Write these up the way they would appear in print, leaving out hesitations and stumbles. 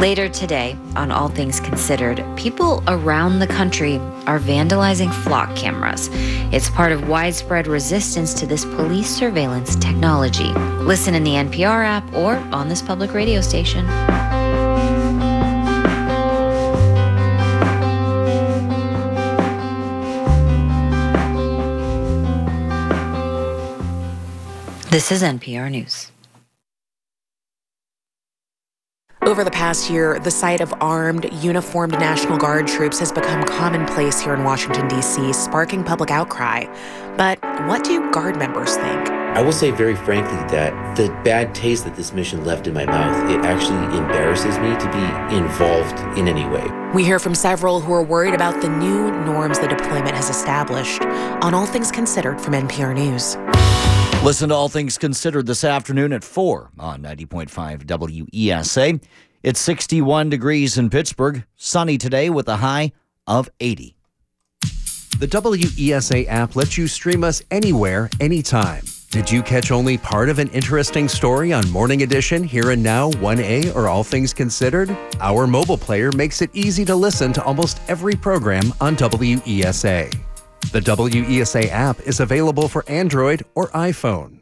Later today, on All Things Considered, people around the country are vandalizing flock cameras. It's part of widespread resistance to this police surveillance technology. Listen in the NPR app or on this public radio station. This is NPR News. Over the past year, the sight of armed, uniformed National Guard troops has become commonplace here in Washington, D.C., sparking public outcry. But what do Guard members think? I will say very frankly that the bad taste that this mission left in my mouth, it actually embarrasses me to be involved in any way. We hear from several who are worried about the new norms the deployment has established. On All Things Considered from NPR News. Listen to All Things Considered this afternoon at 4 on 90.5 WESA. It's 61 degrees in Pittsburgh, sunny today with a high of 80. The WESA app lets you stream us anywhere, anytime. Did you catch only part of an interesting story on Morning Edition, Here and Now, 1A, or All Things Considered? Our mobile player makes it easy to listen to almost every program on WESA. The WESA app is available for Android or iPhone.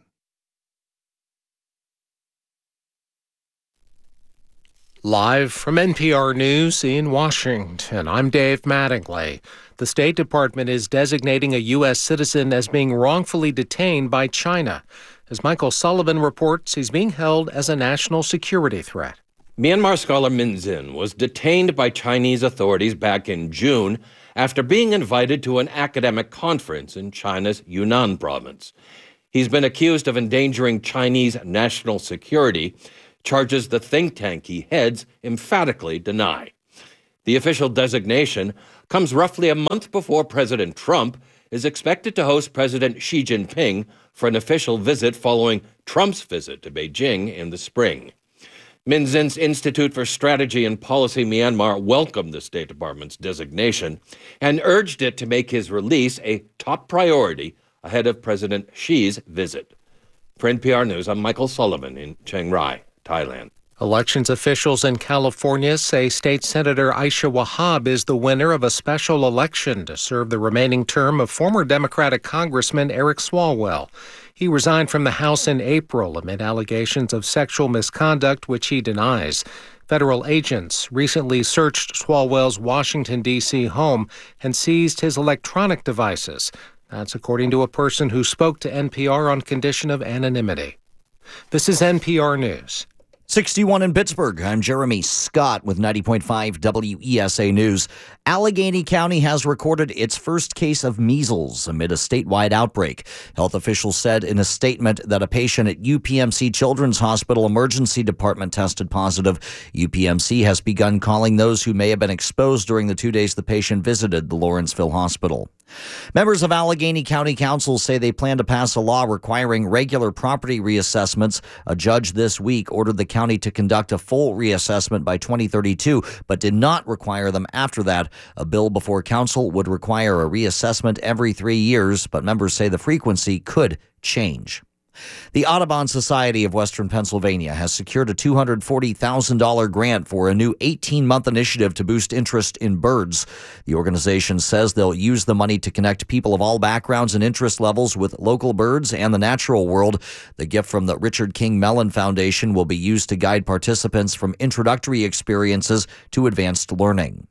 Live from NPR News in Washington, I'm Dave Mattingly. The State Department is designating a U.S. citizen as being wrongfully detained by China. As Michael Sullivan reports, he's being held as a national security threat. Myanmar scholar Min Zin was detained by Chinese authorities back in June after being invited to an academic conference in China's Yunnan province. He's been accused of endangering Chinese national security, charges the think tank he heads emphatically deny. The official designation comes roughly a month before President Trump is expected to host President Xi Jinping for an official visit following Trump's visit to Beijing in the spring. Min Zin's Institute for Strategy and Policy Myanmar welcomed the State Department's designation and urged it to make his release a top priority ahead of President Xi's visit. For NPR News, I'm Michael Sullivan in Chiang Rai, Thailand. Elections officials in California say State Senator Aisha Wahab is the winner of a special election to serve the remaining term of former Democratic Congressman Eric Swalwell. He resigned from the House in April amid allegations of sexual misconduct, which he denies. Federal agents recently searched Swalwell's Washington, D.C. home and seized his electronic devices. That's according to a person who spoke to NPR on condition of anonymity. This is NPR News. 61 in Pittsburgh. I'm Jeremy Scott with 90.5 WESA News. Allegheny County has recorded its first case of measles amid a statewide outbreak. Health officials said in a statement that a patient at UPMC Children's Hospital Emergency Department tested positive. UPMC has begun calling those who may have been exposed during the 2 days the patient visited the Lawrenceville Hospital. Members of Allegheny County Council say they plan to pass a law requiring regular property reassessments. A judge this week ordered the county to conduct a full reassessment by 2032, but did not require them after that. A bill before council would require a reassessment every 3 years, but members say the frequency could change. The Audubon Society of Western Pennsylvania has secured a $240,000 grant for a new 18-month initiative to boost interest in birds. The organization says they'll use the money to connect people of all backgrounds and interest levels with local birds and the natural world. The gift from the Richard King Mellon Foundation will be used to guide participants from introductory experiences to advanced learning.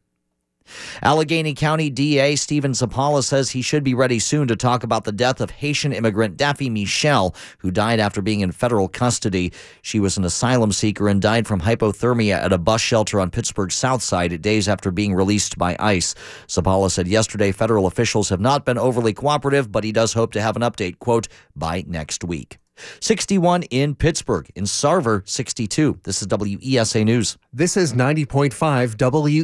Allegheny County DA Stephen Zapala says he should be ready soon to talk about the death of Haitian immigrant Daffy Michel, who died after being in federal custody. She was an asylum seeker and died from hypothermia at a bus shelter on Pittsburgh's South Side days after being released by ICE. Zapala said yesterday federal officials have not been overly cooperative, but he does hope to have an update, quote, by next week. 61 in Pittsburgh. In Sarver, 62. This is WESA News. This is 90.5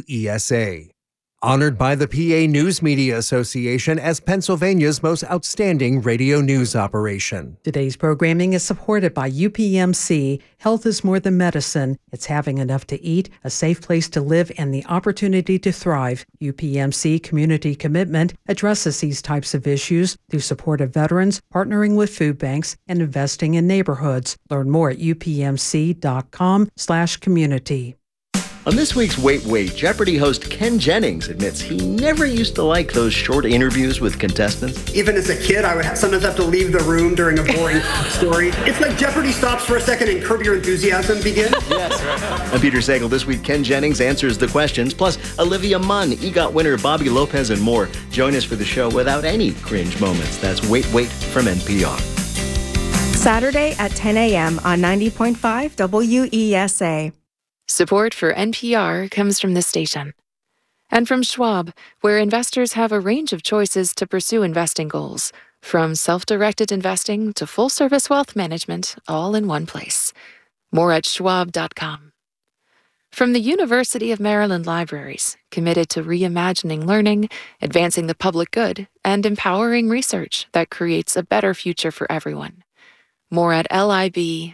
WESA. Honored by the PA News Media Association as Pennsylvania's most outstanding radio news operation. Today's programming is supported by UPMC. Health is more than medicine. It's having enough to eat, a safe place to live, and the opportunity to thrive. UPMC Community Commitment addresses these types of issues through support of veterans, partnering with food banks, and investing in neighborhoods. Learn more at upmc.com/community. On this week's Wait, Wait, Jeopardy host Ken Jennings admits he never used to like those short interviews with contestants. Even as a kid, I would sometimes have to leave the room during a boring story. It's like Jeopardy stops for a second and Curb Your Enthusiasm begins. Yes, right. I'm Peter Sagal. This week, Ken Jennings answers the questions, plus Olivia Munn, EGOT winner Bobby Lopez, and more. Join us for the show without any cringe moments. That's Wait, Wait from NPR. Saturday at 10 a.m. on 90.5 WESA. Support for NPR comes from this station. And from Schwab, where investors have a range of choices to pursue investing goals, from self-directed investing to full-service wealth management, all in one place. More at schwab.com. From the University of Maryland Libraries, committed to reimagining learning, advancing the public good, and empowering research that creates a better future for everyone. More at lib.umd.edu.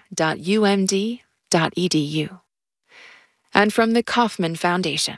And from the Kauffman Foundation.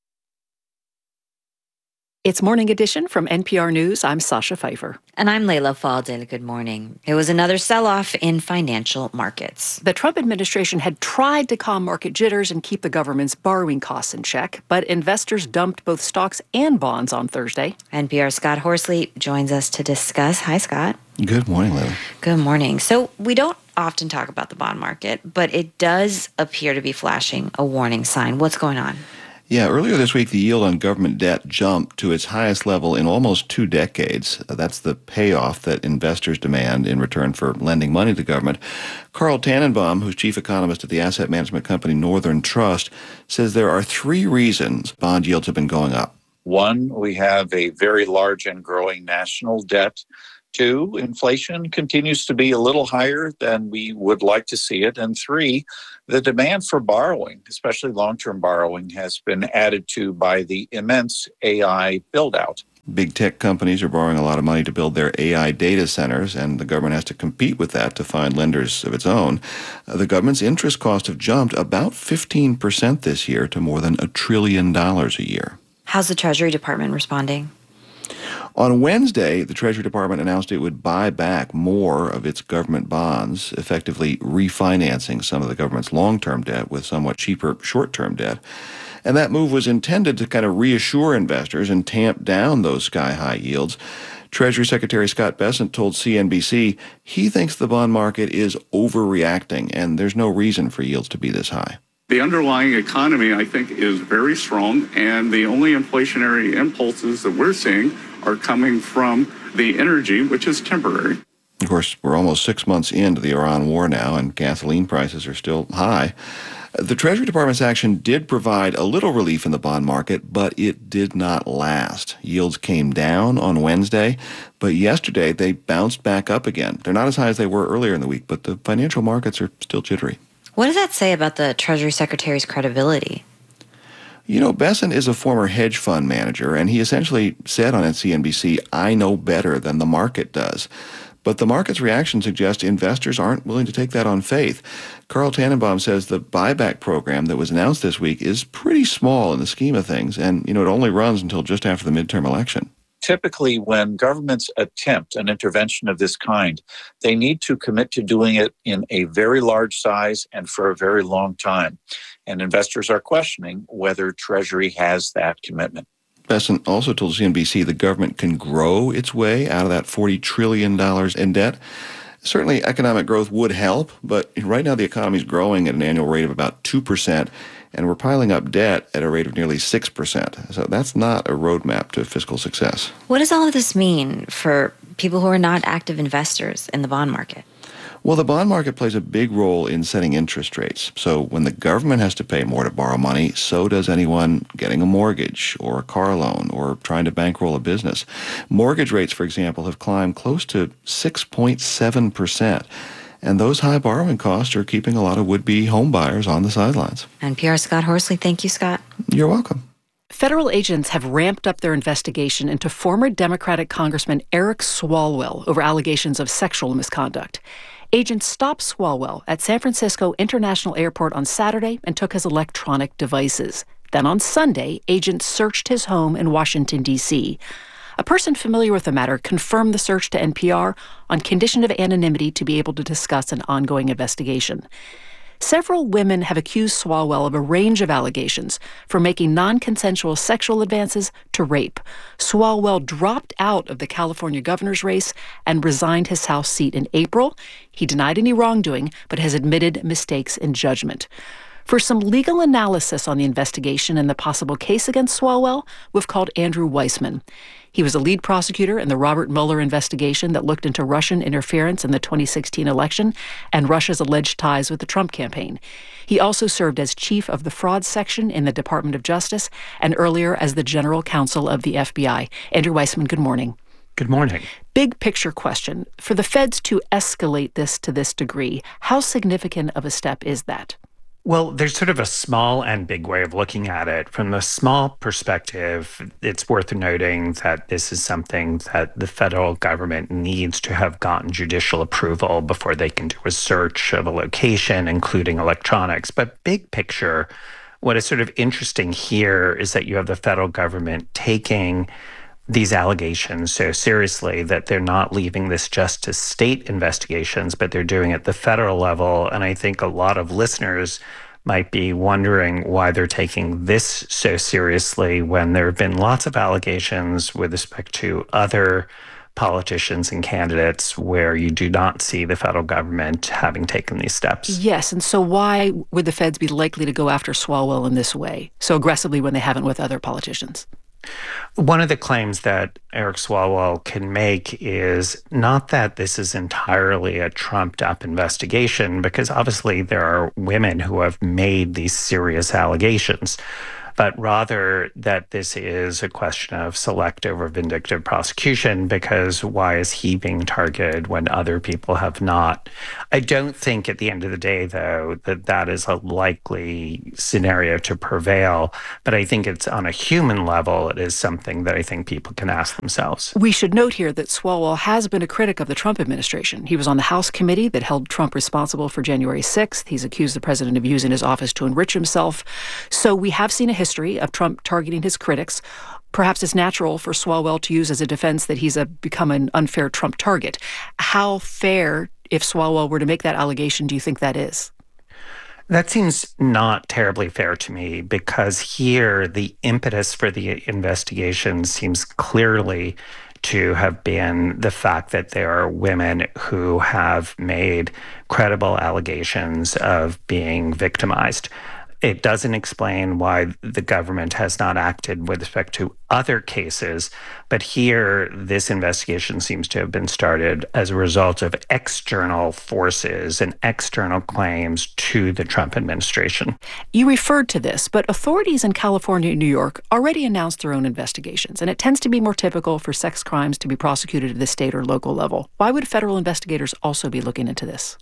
It's Morning Edition from NPR News. I'm Sasha Pfeiffer. And I'm Layla Faldil. Good morning. It was another sell-off in financial markets. The Trump administration had tried to calm market jitters and keep the government's borrowing costs in check, but investors dumped both stocks and bonds on Thursday. NPR's Scott Horsley joins us to discuss. Hi, Scott. Good morning, Layla. Good morning. So we don't often talk about the bond market, but it does appear to be flashing a warning sign. What's going on? Yeah, earlier this week, the yield on government debt jumped to its highest level in almost 2 decades. That's the payoff that investors demand in return for lending money to government. Carl Tannenbaum, who's chief economist at the asset management company Northern Trust, says there are 3 reasons bond yields have been going up. 1, we have a very large and growing national debt. 2, inflation continues to be a little higher than we would like to see it. And 3, the demand for borrowing, especially long-term borrowing, has been added to by the immense AI build-out. Big tech companies are borrowing a lot of money to build their AI data centers, and the government has to compete with that to find lenders of its own. The government's interest costs have jumped about 15% this year to more than $1 trillion a year. How's the Treasury Department responding? On Wednesday, the Treasury Department announced it would buy back more of its government bonds, effectively refinancing some of the government's long-term debt with somewhat cheaper short-term debt. And that move was intended to kind of reassure investors and tamp down those sky-high yields. Treasury Secretary Scott Bessent told CNBC he thinks the bond market is overreacting and there's no reason for yields to be this high. The underlying economy, I think, is very strong, and the only inflationary impulses that we're seeing are coming from the energy, which is temporary. Of course, we're almost 6 months into the Iran war now, and gasoline prices are still high. The Treasury Department's action did provide a little relief in the bond market, but it did not last. Yields came down on Wednesday, but yesterday they bounced back up again. They're not as high as they were earlier in the week, but the financial markets are still jittery. What does that say about the Treasury Secretary's credibility? You know, Bessent is a former hedge fund manager, and he essentially said on CNBC, "I know better than the market does." But the market's reaction suggests investors aren't willing to take that on faith. Carl Tannenbaum says the buyback program that was announced this week is pretty small in the scheme of things, and, it only runs until just after the midterm election. Typically, when governments attempt an intervention of this kind, they need to commit to doing it in a very large size and for a very long time. And investors are questioning whether Treasury has that commitment. Bessent also told CNBC the government can grow its way out of that $40 trillion in debt. Certainly, economic growth would help, but right now the economy is growing at an annual rate of about 2%, and we're piling up debt at a rate of nearly 6%. So that's not a roadmap to fiscal success. What does all of this mean for people who are not active investors in the bond market? Well, the bond market plays a big role in setting interest rates. So when the government has to pay more to borrow money, so does anyone getting a mortgage or a car loan or trying to bankroll a business. Mortgage rates, for example, have climbed close to 6.7%. And those high borrowing costs are keeping a lot of would-be home buyers on the sidelines. NPR's Scott Horsley. Thank you, Scott. You're welcome. Federal agents have ramped up their investigation into former Democratic Congressman Eric Swalwell over allegations of sexual misconduct. Agents stopped Swalwell at San Francisco International Airport on Saturday and took his electronic devices. Then on Sunday, agents searched his home in Washington, D.C. A person familiar with the matter confirmed the search to NPR on condition of anonymity to be able to discuss an ongoing investigation. several women have accused Swalwell of a range of allegations, from making non-consensual sexual advances to rape. Swalwell dropped out of the California governor's race and resigned his House seat in April. He denied any wrongdoing, but has admitted mistakes in judgment. For some legal analysis on the investigation and the possible case against Swalwell, we've called Andrew Weissman. He was a lead prosecutor in the Robert Mueller investigation that looked into Russian interference in the 2016 election and Russia's alleged ties with the Trump campaign. He also served as chief of the fraud section in the Department of Justice and earlier as the general counsel of the FBI. Andrew Weissman, good morning. Good morning. Big picture question. For the feds to escalate this to this degree, how significant of a step is that? Well, there's sort of a small and big way of looking at it. From the small perspective, it's worth noting that this is something that the federal government needs to have gotten judicial approval before they can do a search of a location, including electronics. But big picture, what is sort of interesting here is that you have the federal government taking these allegations so seriously that they're not leaving this just to state investigations, but they're doing it at the federal level. And I think a lot of listeners might be wondering why they're taking this so seriously when there have been lots of allegations with respect to other politicians and candidates where you do not see the federal government having taken these steps. Yes, and so why would the feds be likely to go after Swalwell in this way, so aggressively when they haven't with other politicians? One of the claims that Eric Swalwell can make is not that this is entirely a trumped-up investigation, because obviously there are women who have made these serious allegations, but rather that this is a question of selective or vindictive prosecution, because why is he being targeted when other people have not? I don't think at the end of the day, though, that that is a likely scenario to prevail, but I think it's on a human level, it is something that I think people can ask themselves. We should note here that Swalwell has been a critic of the Trump administration. He was on the House committee that held Trump responsible for January 6th. He's accused the president of using his office to enrich himself. So we have seen a history of Trump targeting his critics. Perhaps it's natural for Swalwell to use as a defense that he's become an unfair Trump target. How fair, if Swalwell were to make that allegation, do you think that is? That seems not terribly fair to me, because here the impetus for the investigation seems clearly to have been the fact that there are women who have made credible allegations of being victimized. It doesn't explain why the government has not acted with respect to other cases, but here this investigation seems to have been started as a result of external forces and external claims to the Trump administration. You referred to this, but authorities in California and New York already announced their own investigations, and it tends to be more typical for sex crimes to be prosecuted at the state or local level. Why would federal investigators also be looking into this?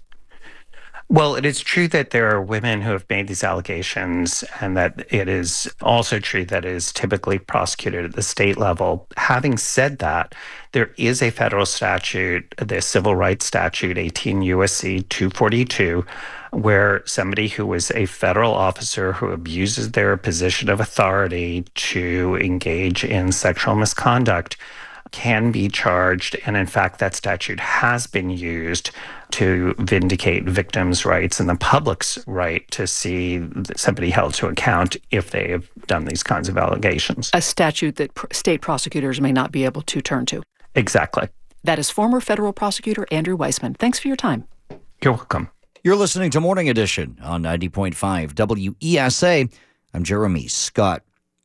Well, it is true that there are women who have made these allegations, and that it is also true that it is typically prosecuted at the state level. Having said that, there is a federal statute, the Civil Rights Statute, 18 U.S.C. 242, where somebody who is a federal officer who abuses their position of authority to engage in sexual misconduct can be charged. And in fact, that statute has been used to vindicate victims' rights and the public's right to see somebody held to account if they have done these kinds of allegations. A statute that state prosecutors may not be able to turn to. Exactly. That is former federal prosecutor Andrew Weissman. Thanks for your time. You're welcome. You're listening to Morning Edition on 90.5 WESA. I'm Jeremy Scott.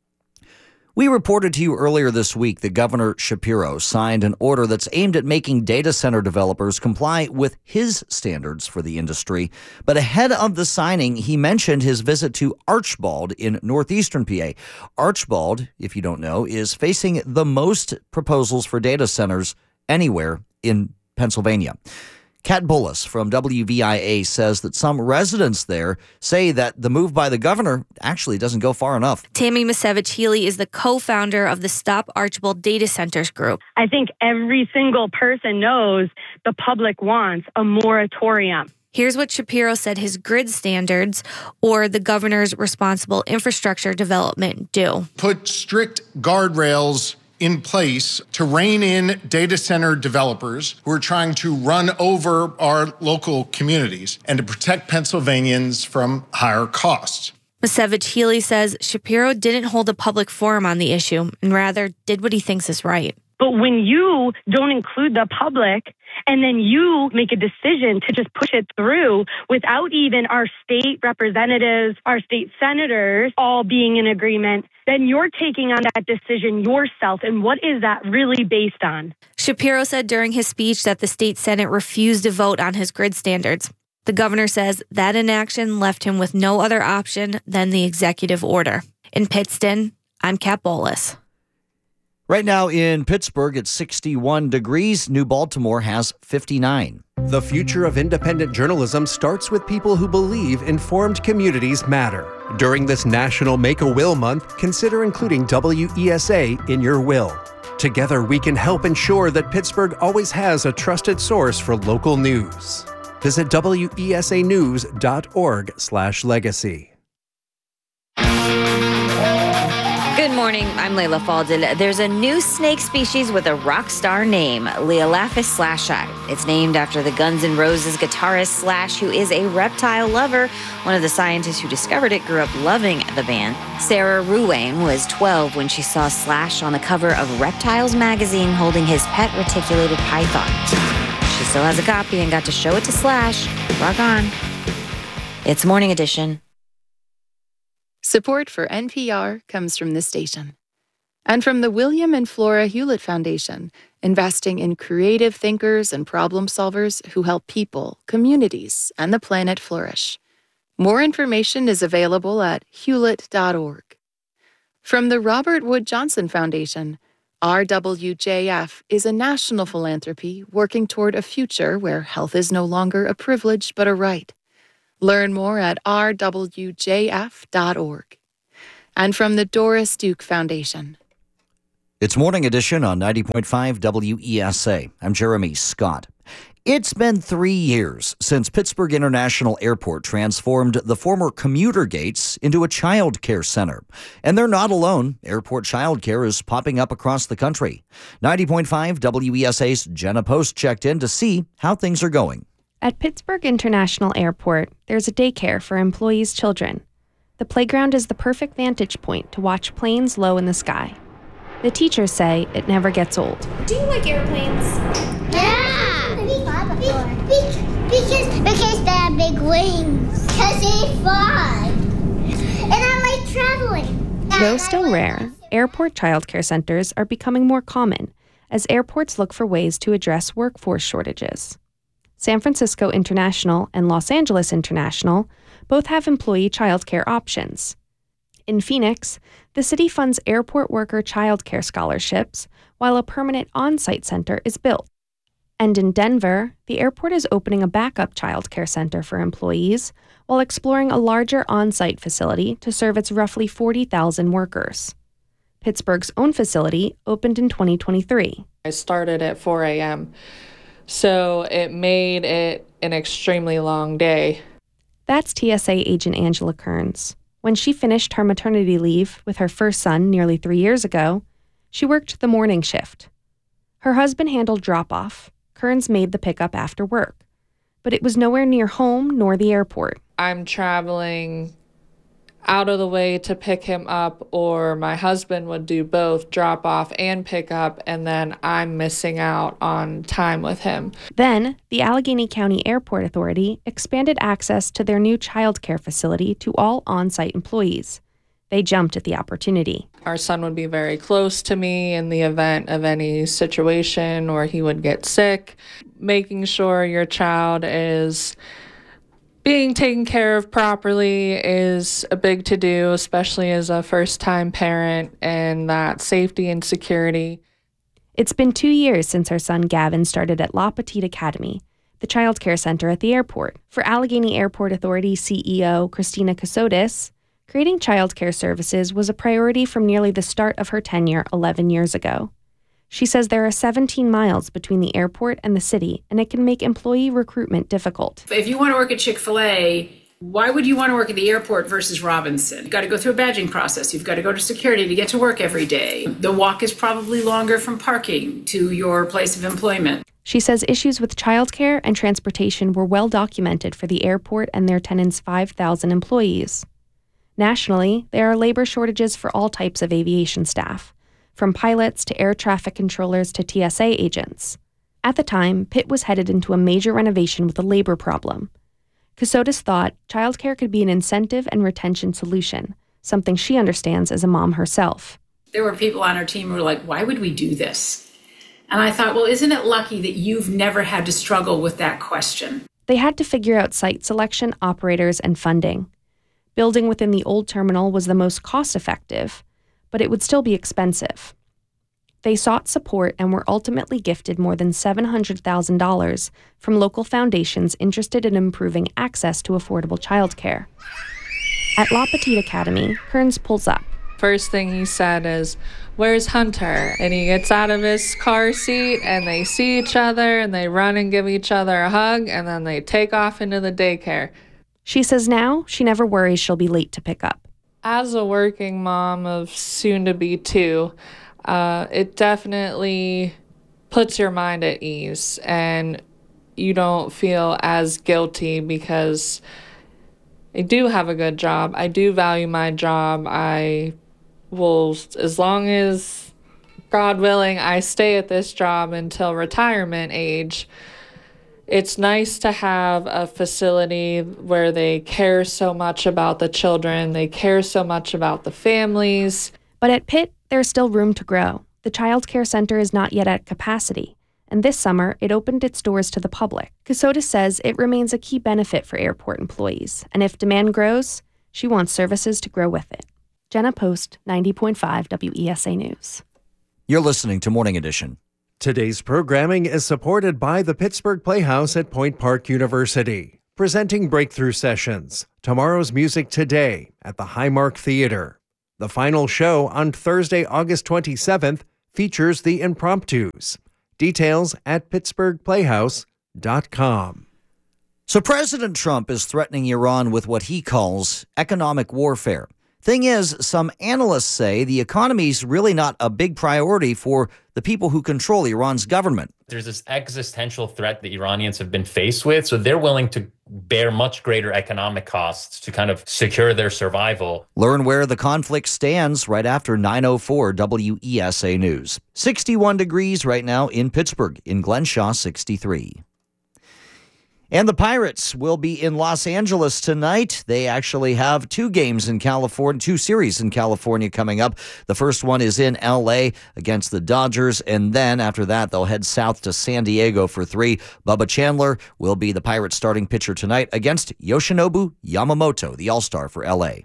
We reported to you earlier this week that Governor Shapiro signed an order that's aimed at making data center developers comply with his standards for the industry. But ahead of the signing, he mentioned his visit to Archbald in northeastern PA. Archbald, if you don't know, is facing the most proposals for data centers anywhere in Pennsylvania. Kat Bullis from WVIA says that some residents there say that the move by the governor actually doesn't go far enough. Tammy Misevich-Healy is the co-founder of the Stop Archbald Data Centers group. I think every single person knows the public wants a moratorium. Here's what Shapiro said his grid standards, or the governor's responsible infrastructure development, do. Put strict guardrails in place to rein in data center developers who are trying to run over our local communities and to protect Pennsylvanians from higher costs. Savage Healy says Shapiro didn't hold a public forum on the issue and rather did what he thinks is right. But when you don't include the public and then you make a decision to just push it through without even our state representatives, our state senators all being in agreement, then you're taking on that decision yourself. And what is that really based on? Shapiro said during his speech that the state Senate refused to vote on his grid standards. The governor says that inaction left him with no other option than the executive order. In Pittston, I'm Kat Bolus. Right now in Pittsburgh, it's 61 degrees. New Baltimore has 59. The future of independent journalism starts with people who believe informed communities matter. During this National Make-A-Will Month, consider including WESA in your will. Together, we can help ensure that Pittsburgh always has a trusted source for local news. Visit wesanews.org/legacy. Good morning, I'm Layla Faldin. There's a new snake species with a rock star name, Leolaphus slashii. It's named after the Guns N' Roses guitarist Slash, who is a reptile lover. One of the scientists who discovered it grew up loving the band. Sarah Ruane was 12 when she saw Slash on the cover of Reptiles magazine holding his pet reticulated python. She still has a copy and got to show it to Slash. Rock on. It's Morning Edition. Support for NPR comes from this station. And from the William and Flora Hewlett Foundation, investing in creative thinkers and problem solvers who help people, communities, and the planet flourish. More information is available at hewlett.org. From the Robert Wood Johnson Foundation, RWJF is a national philanthropy working toward a future where health is no longer a privilege but a right. Learn more at rwjf.org. And from the Doris Duke Foundation. It's Morning Edition on 90.5 WESA. I'm Jeremy Scott. It's been 3 years since Pittsburgh International Airport transformed the former commuter gates into a child care center. And they're not alone. Airport child care is popping up across the country. 90.5 WESA's Jenna Post checked in to see how things are going. At Pittsburgh International Airport, there's a daycare for employees' children. The playground is the perfect vantage point to watch planes low in the sky. The teachers say it never gets old. Do you like airplanes? Yeah! Because they have big wings. Because they're fun. And I like traveling. Though still rare, airport childcare centers are becoming more common as airports look for ways to address workforce shortages. San Francisco International and Los Angeles International both have employee childcare options. In Phoenix, the city funds airport worker childcare scholarships while a permanent on-site center is built. And in Denver, the airport is opening a backup childcare center for employees while exploring a larger on-site facility to serve its roughly 40,000 workers. Pittsburgh's own facility opened in 2023. I started at 4 a.m., so it made it an extremely long day. That's TSA agent Angela Kearns. When she finished her maternity leave with her first son nearly 3 years ago, she worked the morning shift. Her husband handled drop-off. Kearns made the pickup after work. But it was nowhere near home nor the airport. I'm traveling out of the way to pick him up, or my husband would do both, drop off and pick up, and then I'm missing out on time with him. Then, the Allegheny County Airport Authority expanded access to their new child care facility to all on-site employees. They jumped at the opportunity. Our son would be very close to me in the event of any situation or he would get sick. Making sure your child is being taken care of properly is a big to-do, especially as a first-time parent, and that safety and security. It's been 2 years since our son Gavin started at La Petite Academy, the child care center at the airport. For Allegheny Airport Authority CEO Christina Casotis, creating child care services was a priority from nearly the start of her tenure 11 years ago. She says there are 17 miles between the airport and the city, and it can make employee recruitment difficult. If you want to work at Chick-fil-A, Why would you want to work at the airport versus Robinson? You've got to go through a badging process. You've got to go to security to get to work every day. The walk is probably longer from parking to your place of employment. She says issues with childcare and transportation were well documented for the airport and their tenants' 5,000 employees. Nationally, there are labor shortages for all types of aviation staff, from pilots to air traffic controllers to TSA agents. At the time, Pitt was headed into a major renovation with a labor problem. Casotis thought childcare could be an incentive and retention solution, something she understands as a mom herself. There were people on our team who were like, why would we do this? And I thought, well, isn't it lucky that you've never had to struggle with that question? They had to figure out site selection, operators, and funding. Building within the old terminal was the most cost-effective, but it would still be expensive. They sought support and were ultimately gifted more than $700,000 from local foundations interested in improving access to affordable childcare. At La Petite Academy, Kearns pulls up. First thing he said is, "Where's Hunter?" And he gets out of his car seat and they see each other and they run and give each other a hug and then they take off into the daycare. She says now she never worries she'll be late to pick up. As a working mom of soon to be 2, it definitely puts your mind at ease and you don't feel as guilty because I do have a good job. I do value my job. I will, as long as, God willing, I stay at this job until retirement age. It's nice to have a facility where they care so much about the children, they care so much about the families. But at Pitt, there's still room to grow. The Child Care Center is not yet at capacity, and this summer it opened its doors to the public. Casotis says it remains a key benefit for airport employees, and if demand grows, she wants services to grow with it. Jenna Post, 90.5 WESA News. You're listening to Morning Edition. Today's programming is supported by the Pittsburgh Playhouse at Point Park University, presenting breakthrough sessions. Tomorrow's music today at the Highmark Theater. The final show on Thursday, August 27th, features the Impromptus. Details at pittsburghplayhouse.com. So President Trump is threatening Iran with what he calls economic warfare. Thing is, some analysts say the economy's really not a big priority for the people who control Iran's government. There's this existential threat the Iranians have been faced with, so they're willing to bear much greater economic costs to kind of secure their survival. Learn where the conflict stands right after 9:04 WESA News. 61 degrees right now in Pittsburgh, in Glenshaw 63. And the Pirates will be in Los Angeles tonight. They actually have 2 games in California, 2 series in California coming up. The first one is in L.A. against the Dodgers, and then after that, they'll head south to San Diego for 3. Bubba Chandler will be the Pirates starting pitcher tonight against Yoshinobu Yamamoto, the All-Star for L.A.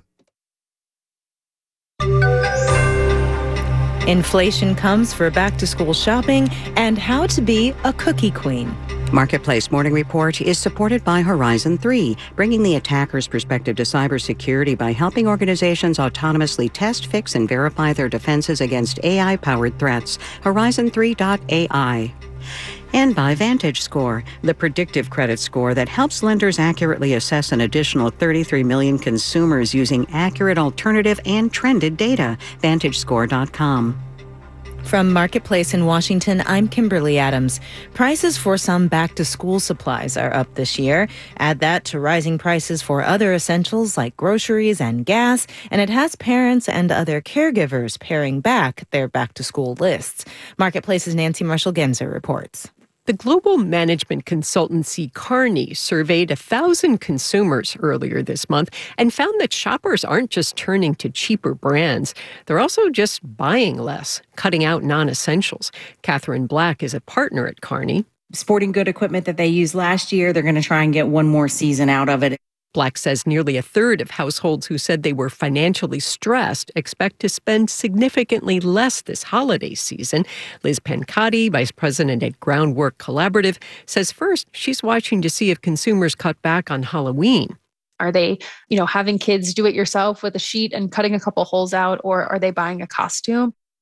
Inflation comes for back-to-school shopping and how to be a cookie queen. Marketplace Morning Report is supported by Horizon 3, bringing the attacker's perspective to cybersecurity by helping organizations autonomously test, fix, and verify their defenses against AI-powered threats. Horizon3.ai. And by VantageScore, the predictive credit score that helps lenders accurately assess an additional 33 million consumers using accurate alternative and trended data. VantageScore.com. From Marketplace in Washington, I'm Kimberly Adams. Prices for some back-to-school supplies are up this year. Add that to rising prices for other essentials like groceries and gas, and it has parents and other caregivers paring back their back-to-school lists. Marketplace's Nancy Marshall-Genzer reports. The global management consultancy Kearney surveyed 1,000 consumers earlier this month and found that shoppers aren't just turning to cheaper brands. They're also just buying less, cutting out non-essentials. Catherine Black is a partner at Kearney. Sporting good equipment that they used last year, they're going to try and get one more season out of it. Black says nearly a third of households who said they were financially stressed expect to spend significantly less this holiday season. Liz Pancati, vice president at Groundwork Collaborative, says first she's watching to see if consumers cut back on Halloween. Are they, having kids do it yourself with a sheet and cutting a couple holes out, or are they buying a costume?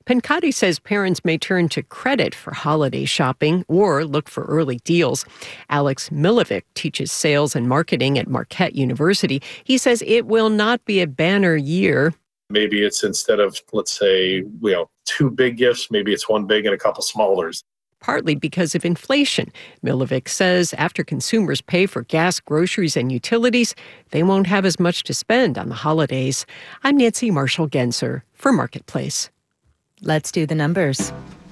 Pancati says parents may turn to credit for holiday shopping or look for early deals. Alex Milovic teaches sales and marketing at Marquette University. He says it will not be a banner year. Maybe it's instead of, let's say, two big gifts, maybe it's one big and a couple smallers. Partly because of inflation. Milovic says after consumers pay for gas, groceries, and utilities, they won't have as much to spend on the holidays. I'm Nancy Marshall-Genzer for Marketplace. Let's do the numbers.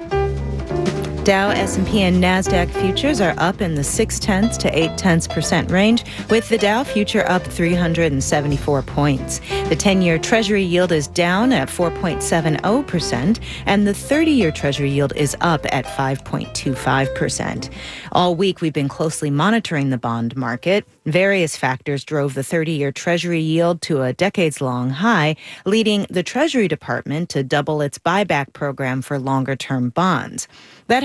Dow, S&P, and NASDAQ futures are up in the 0.6 to 0.8% range, with the Dow future up 374 points. The 10-year Treasury yield is down at 4.70%, and the 30-year Treasury yield is up at 5.25%. All week, we've been closely monitoring the bond market. Various factors drove the 30-year Treasury yield to a decades-long high, leading the Treasury Department to double its buyback program for longer-term bonds. That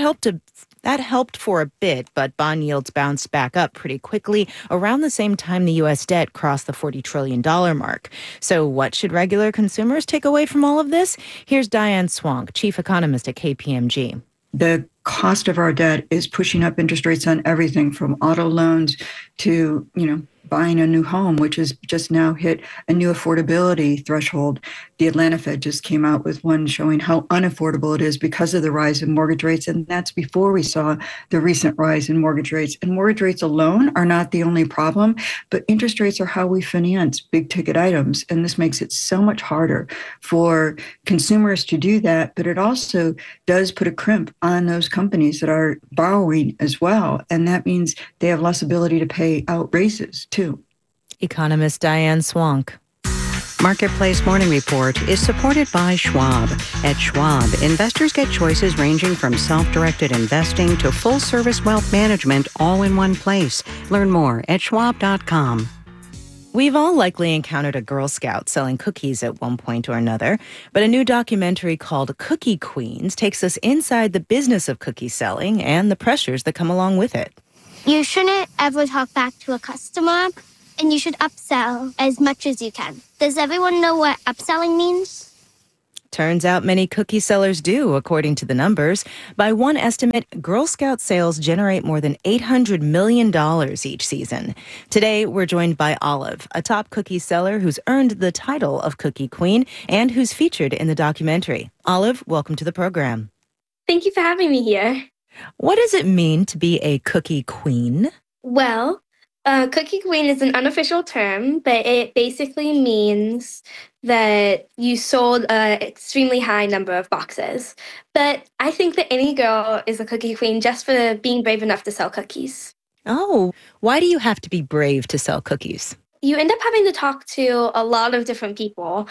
helped for a bit, but bond yields bounced back up pretty quickly around the same time the U.S. debt crossed the $40 trillion mark. So what should regular consumers take away from all of this? Here's Diane Swank, chief economist at KPMG. The cost of our debt is pushing up interest rates on everything from auto loans to, buying a new home, which has just now hit a new affordability threshold. The Atlanta Fed just came out with one showing how unaffordable it is because of the rise in mortgage rates. And that's before we saw the recent rise in mortgage rates. And mortgage rates alone are not the only problem, but interest rates are how we finance big ticket items. And this makes it so much harder for consumers to do that. But it also does put a crimp on those companies that are borrowing as well. And that means they have less ability to pay out raises too. Economist Diane Swank. Marketplace Morning Report is supported by Schwab. At Schwab, investors get choices ranging from self-directed investing to full-service wealth management all in one place. Learn more at schwab.com. We've all likely encountered a Girl Scout selling cookies at one point or another, but a new documentary called Cookie Queens takes us inside the business of cookie selling and the pressures that come along with it. You shouldn't ever talk back to a customer, and you should upsell as much as you can. Does everyone know what upselling means? Turns out many cookie sellers do, according to the numbers. By one estimate, Girl Scout sales generate more than $800 million each season. Today, we're joined by Olive, a top cookie seller who's earned the title of Cookie Queen and who's featured in the documentary. Olive, welcome to the program. Thank you for having me here. What does it mean to be a cookie queen? Well, cookie queen is an unofficial term, but it basically means that you sold an extremely high number of boxes. But I think that any girl is a cookie queen just for being brave enough to sell cookies. Oh, why do you have to be brave to sell cookies? You end up having to talk to a lot of different people,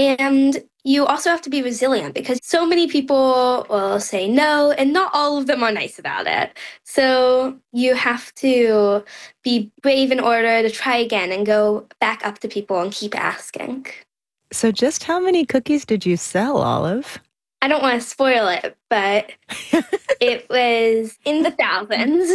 and you also have to be resilient because so many people will say no, and not all of them are nice about it. So you have to be brave in order to try again and go back up to people and keep asking. So just how many cookies did you sell, Olive? I don't want to spoil it, but it was in the thousands.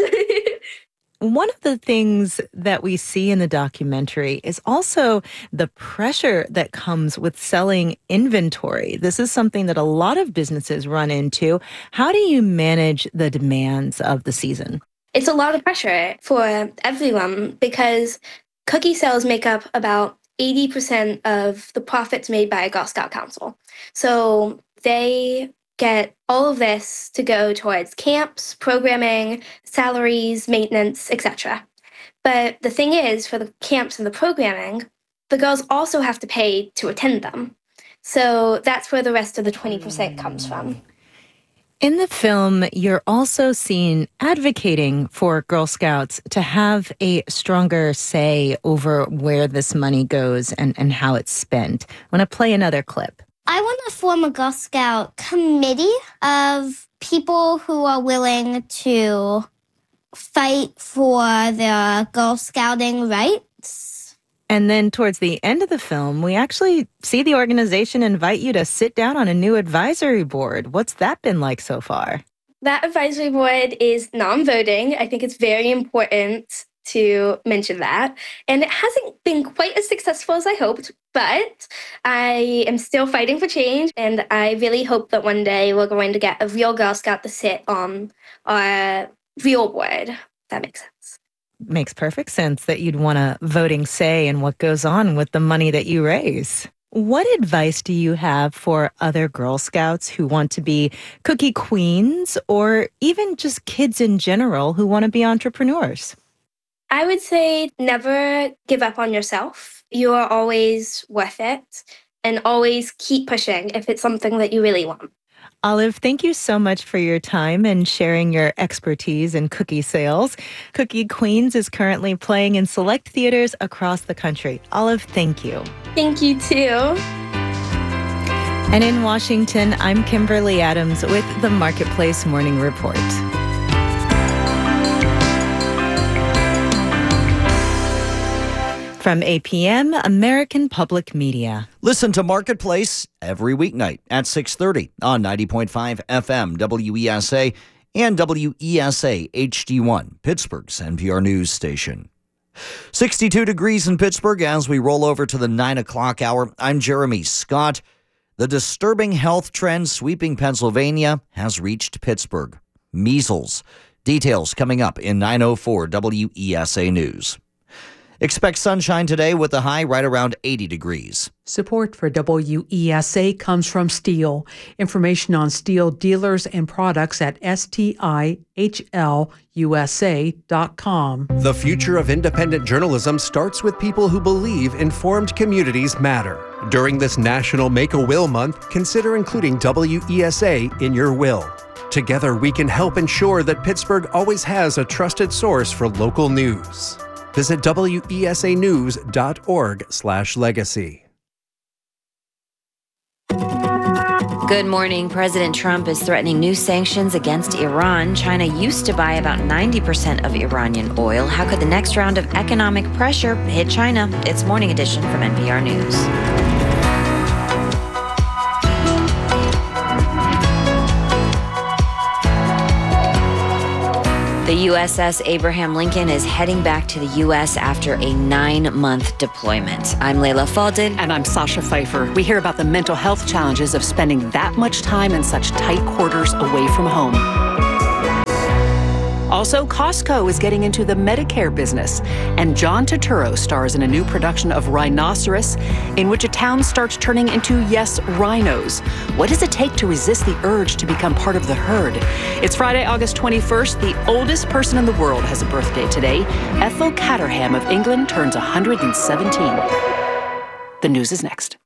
One of the things that we see in the documentary is also the pressure that comes with selling inventory. This is something that a lot of businesses run into. How do you manage the demands of the season? It's a lot of pressure for everyone because cookie sales make up about 80% of the profits made by a Girl Scout Council. So they get all of this to go towards camps, programming, salaries, maintenance, etc. But the thing is, for the camps and the programming, the girls also have to pay to attend them. So that's where the rest of the 20% comes from. In the film, you're also seen advocating for Girl Scouts to have a stronger say over where this money goes and how it's spent. I want to play another clip. I want to form a Girl Scout committee of people who are willing to fight for their Girl Scouting rights. And then towards the end of the film, we actually see the organization invite you to sit down on a new advisory board. What's that been like so far? That advisory board is non-voting. I think it's very important to mention that. And it hasn't been quite as successful as I hoped, but I am still fighting for change. And I really hope that one day we're going to get a real Girl Scout to sit on our real board. If that makes sense. Makes perfect sense that you'd want a voting say in what goes on with the money that you raise. What advice do you have for other Girl Scouts who want to be cookie queens or even just kids in general who want to be entrepreneurs? I would say never give up on yourself. You are always worth it, and always keep pushing if it's something that you really want. Olive, thank you so much for your time and sharing your expertise in cookie sales. Cookie Queens is currently playing in select theaters across the country. Olive, thank you. Thank you too. And in Washington, I'm Kimberly Adams with the Marketplace Morning Report. From APM, American Public Media. Listen to Marketplace every weeknight at 6:30 on 90.5 FM WESA and WESA HD1, Pittsburgh's NPR news station. 62 degrees in Pittsburgh as we roll over to the 9 o'clock hour. I'm Jeremy Scott. The disturbing health trend sweeping Pennsylvania has reached Pittsburgh. Measles. Details coming up in 9:04 WESA News. Expect sunshine today with a high right around 80 degrees. Support for WESA comes from Steel. Information on Steel dealers and products at stihlUSA.com. The future of independent journalism starts with people who believe informed communities matter. During this National Make-A-Will Month, consider including WESA in your will. Together, we can help ensure that Pittsburgh always has a trusted source for local news. Visit wesanews.org/legacy. Good morning. President Trump is threatening new sanctions against Iran. China used to buy about 90% of Iranian oil. How could the next round of economic pressure hit China? It's Morning Edition from NPR News. The USS Abraham Lincoln is heading back to the U.S. after a 9-month deployment. I'm Layla Faldin. And I'm Sasha Pfeiffer. We hear about the mental health challenges of spending that much time in such tight quarters away from home. Also, Costco is getting into the Medicare business, and John Turturro stars in a new production of Rhinoceros, in which a town starts turning into, yes, rhinos. What does it take to resist the urge to become part of the herd? It's Friday, August 21st. The oldest person in the world has a birthday today. Ethel Caterham of England turns 117. The news is next.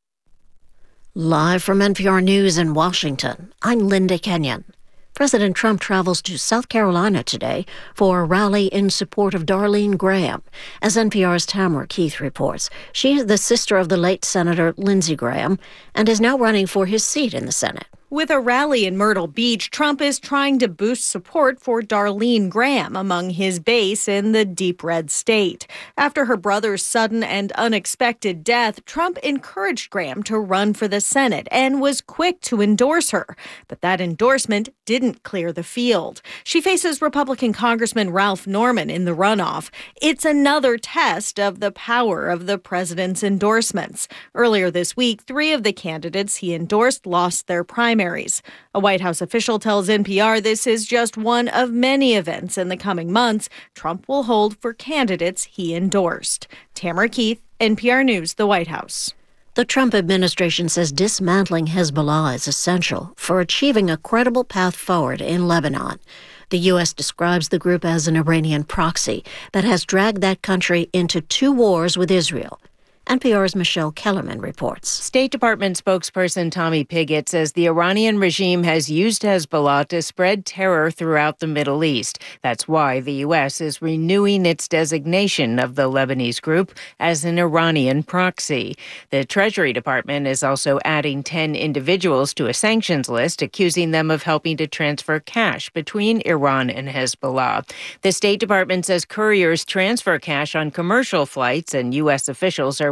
Live from NPR News in Washington, I'm Linda Kenyon. President Trump travels to South Carolina today for a rally in support of Darlene Graham. As NPR's Tamara Keith reports, she is the sister of the late Senator Lindsey Graham and is now running for his seat in the Senate. With a rally in Myrtle Beach, Trump is trying to boost support for Darlene Graham among his base in the deep red state. After her brother's sudden and unexpected death, Trump encouraged Graham to run for the Senate and was quick to endorse her. But that endorsement didn't clear the field. She faces Republican Congressman Ralph Norman in the runoff. It's another test of the power of the president's endorsements. Earlier this week, 3 of the candidates he endorsed lost their primaries. A White House official tells NPR this is just one of many events in the coming months Trump will hold for candidates he endorsed. Tamara Keith, NPR News, the White House. The Trump administration says dismantling Hezbollah is essential for achieving a credible path forward in Lebanon. The U.S. describes the group as an Iranian proxy that has dragged that country into 2 wars with Israel. NPR's Michelle Kellerman reports. State Department spokesperson Tommy Pigott says the Iranian regime has used Hezbollah to spread terror throughout the Middle East. That's why the U.S. is renewing its designation of the Lebanese group as an Iranian proxy. The Treasury Department is also adding 10 individuals to a sanctions list, accusing them of helping to transfer cash between Iran and Hezbollah. The State Department says couriers transfer cash on commercial flights, and U.S. officials are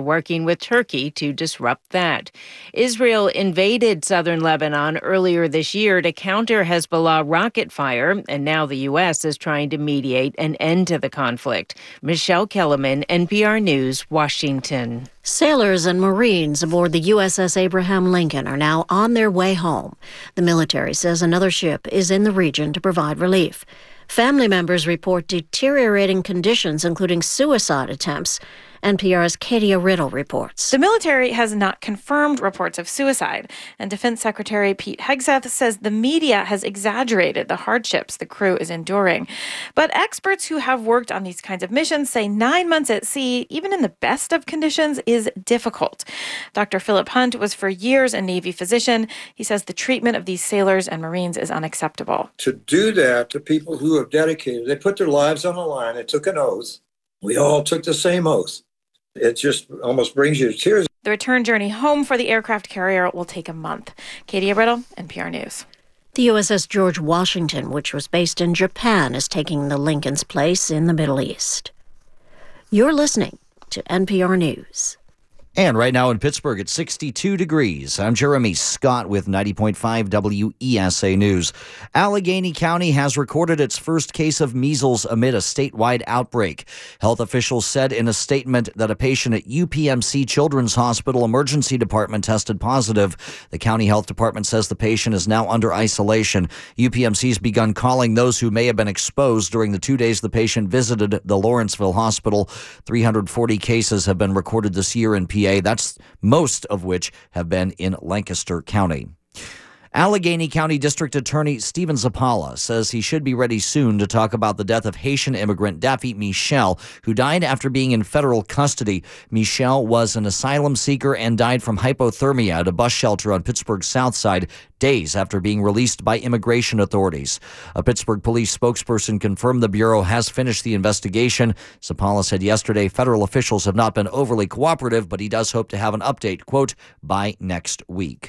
working with Turkey to disrupt that. Israel invaded southern Lebanon earlier this year to counter Hezbollah rocket fire, and now the U.S. is trying to mediate an end to the conflict. Michelle Kellerman, NPR News, Washington. Sailors and Marines aboard the USS Abraham Lincoln are now on their way home. The military says another ship is in the region to provide relief. Family members report deteriorating conditions, including suicide attempts. NPR's Katia Riddle reports. The military has not confirmed reports of suicide, and Defense Secretary Pete Hegseth says the media has exaggerated the hardships the crew is enduring. But experts who have worked on these kinds of missions say 9 months at sea, even in the best of conditions, is difficult. Dr. Philip Hunt was for years a Navy physician. He says the treatment of these sailors and Marines is unacceptable. To do that to people who have dedicated, they put their lives on the line, they took an oath. We all took the same oath. It just almost brings you to tears. The return journey home for the aircraft carrier will take a month. Katia Riddle, NPR News. The USS George Washington, which was based in Japan, is taking the Lincoln's place in the Middle East. You're listening to NPR News. And right now in Pittsburgh, it's 62 degrees. I'm Jeremy Scott with 90.5 WESA News. Allegheny County has recorded its first case of measles amid a statewide outbreak. Health officials said in a statement that a patient at UPMC Children's Hospital Emergency Department tested positive. The county health department says the patient is now under isolation. UPMC's begun calling those who may have been exposed during the 2 days the patient visited the Lawrenceville Hospital. 340 cases have been recorded this year in PA. That's most of which have been in Lancaster County. Allegheny County District Attorney Stephen Zappala says he should be ready soon to talk about the death of Haitian immigrant Daffy Michel, who died after being in federal custody. Michel was an asylum seeker and died from hypothermia at a bus shelter on Pittsburgh's South Side days after being released by immigration authorities. A Pittsburgh police spokesperson confirmed the Bureau has finished the investigation. Zappala said yesterday federal officials have not been overly cooperative, but he does hope to have an update, quote, by next week.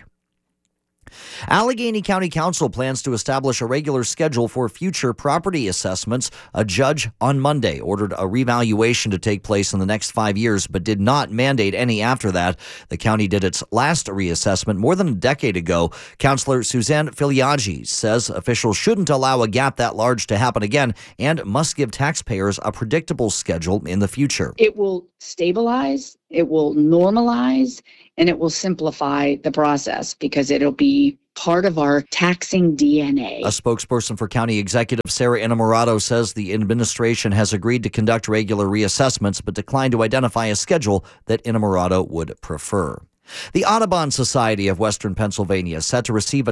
Allegheny County Council plans to establish a regular schedule for future property assessments. A judge on Monday ordered a revaluation to take place in the next 5 years, but did not mandate any after that. The county did its last reassessment more than a decade ago. Councilor Suzanne Filiaggi says officials shouldn't allow a gap that large to happen again and must give taxpayers a predictable schedule in the future. It will stabilize, it will normalize, and it will simplify the process because it'll be part of our taxing DNA. A spokesperson for County Executive Sarah Innamorato says the administration has agreed to conduct regular reassessments, but declined to identify a schedule that Innamorato would prefer. The Audubon Society of Western Pennsylvania is set to receive a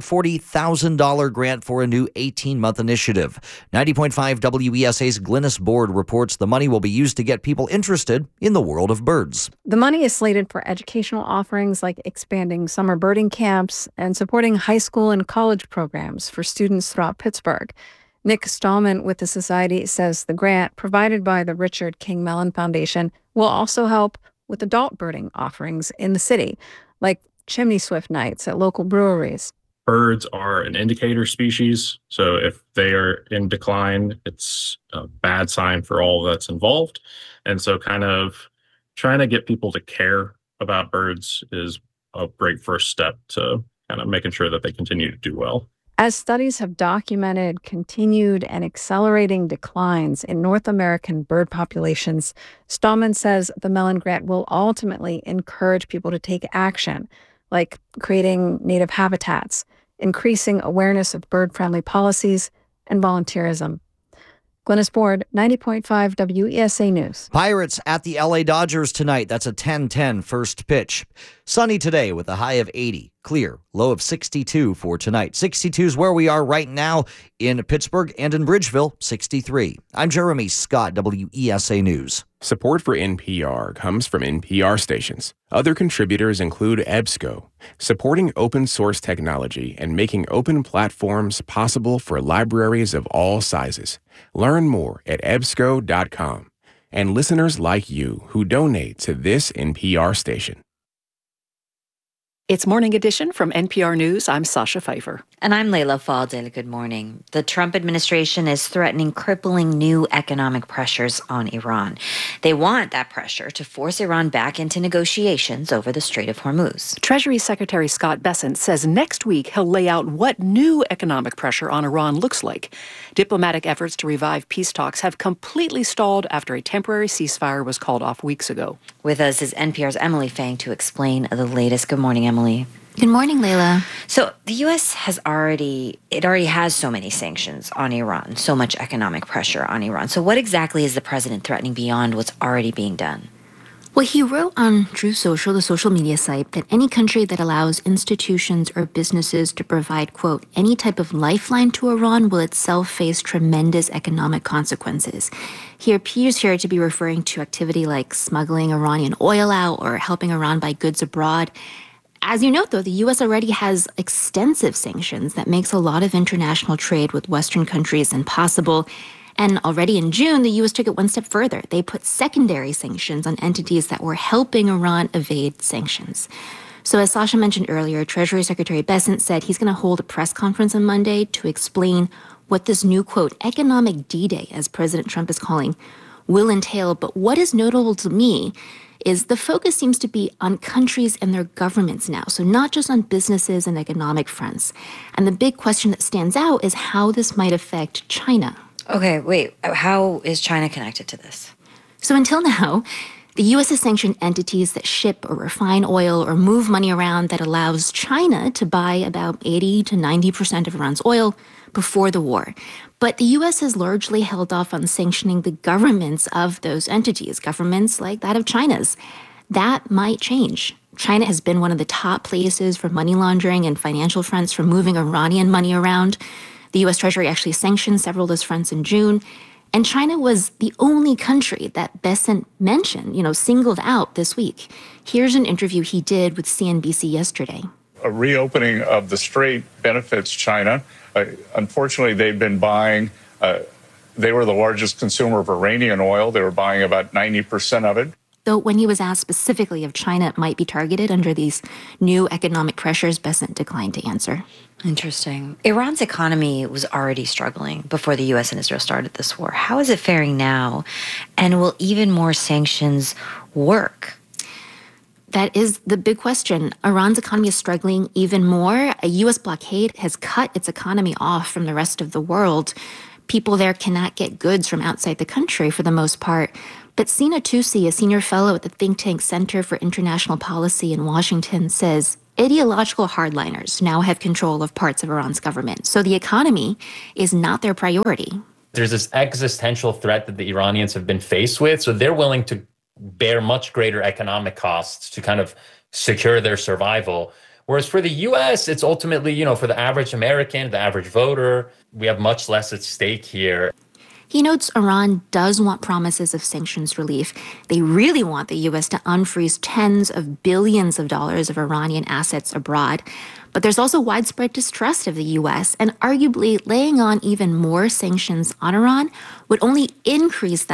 $240,000 grant for a new 18-month initiative. 90.5 WESA's Glynis Board reports the money will be used to get people interested in the world of birds. The money is slated for educational offerings like expanding summer birding camps and supporting high school and college programs for students throughout Pittsburgh. Nick Stallman with the Society says the grant, provided by the Richard King Mellon Foundation, will also help with adult birding offerings in the city, like chimney swift nights at local breweries. Birds are an indicator species, so if they are in decline, it's a bad sign for all that's involved. And so kind of trying to get people to care about birds is a great first step to kind of making sure that they continue to do well. As studies have documented continued and accelerating declines in North American bird populations, Stallman says the Mellon Grant will ultimately encourage people to take action, like creating native habitats, increasing awareness of bird-friendly policies, and volunteerism. Glynis Board, 90.5 WESA News. Pirates at the LA Dodgers tonight. That's a 10-10 first pitch. Sunny today with a high of 80. Clear, low of 62 for tonight. 62 is where we are right now in Pittsburgh and in Bridgeville, 63. I'm Jeremy Scott, WESA News. Support for NPR comes from NPR stations. Other contributors include EBSCO, supporting open source technology and making open platforms possible for libraries of all sizes. Learn more at ebsco.com. And listeners like you who donate to this NPR station. It's Morning Edition from NPR News. I'm Sasha Pfeiffer. And I'm Leila Fadel. Good morning. The Trump administration is threatening crippling new economic pressures on Iran. They want that pressure to force Iran back into negotiations over the Strait of Hormuz. Treasury Secretary Scott Bessent says next week he'll lay out what new economic pressure on Iran looks like. Diplomatic efforts to revive peace talks have completely stalled after a temporary ceasefire was called off weeks ago. With us is NPR's Emily Fang to explain the latest. Good morning, Emily. Good morning, Leila. So the U.S. already has so many sanctions on Iran, so much economic pressure on Iran. So what exactly is the president threatening beyond what's already being done? Well, he wrote on Truth Social, the social media site, that any country that allows institutions or businesses to provide, quote, any type of lifeline to Iran will itself face tremendous economic consequences. He appears here to be referring to activity like smuggling Iranian oil out or helping Iran buy goods abroad. As you note, though, the U.S. already has extensive sanctions that makes a lot of international trade with Western countries impossible. And already in June, the U.S. took it one step further. They put secondary sanctions on entities that were helping Iran evade sanctions. So as Sasha mentioned earlier, Treasury Secretary Bessent said he's going to hold a press conference on Monday to explain what this new, quote, economic D-Day, as President Trump is calling, will entail. But what is notable to me is the focus seems to be on countries and their governments now, so not just on businesses and economic fronts. And the big question that stands out is how this might affect China. Okay, wait, how is China connected to this? So until now, the U.S. has sanctioned entities that ship or refine oil or move money around that allows China to buy about 80 to 90% of Iran's oil before the war. But the U.S. has largely held off on sanctioning the governments of those entities, governments like that of China's. That might change. China has been one of the top places for money laundering and financial fronts for moving Iranian money around. The U.S. Treasury actually sanctioned several of those fronts in June. And China was the only country that Bessent mentioned, singled out this week. Here's an interview he did with CNBC yesterday. A reopening of the strait benefits China. Unfortunately, they've been buying, they were the largest consumer of Iranian oil. They were buying about 90% of it. Though when he was asked specifically if China might be targeted under these new economic pressures, Bessent declined to answer. Interesting. Iran's economy was already struggling before the U.S. and Israel started this war. How is it faring now? And will even more sanctions work? That is the big question. Iran's economy is struggling even more. A U.S. blockade has cut its economy off from the rest of the world. People there cannot get goods from outside the country for the most part. But Sina Tusi, a senior fellow at the think tank Center for International Policy in Washington, says ideological hardliners now have control of parts of Iran's government. So the economy is not their priority. There's this existential threat that the Iranians have been faced with, so they're willing to bear much greater economic costs to kind of secure their survival. Whereas for the U.S., it's ultimately, for the average American, the average voter, we have much less at stake here. He notes Iran does want promises of sanctions relief. They really want the U.S. to unfreeze tens of billions of dollars of Iranian assets abroad. But there's also widespread distrust of the U.S., and arguably laying on even more sanctions on Iran would only increase that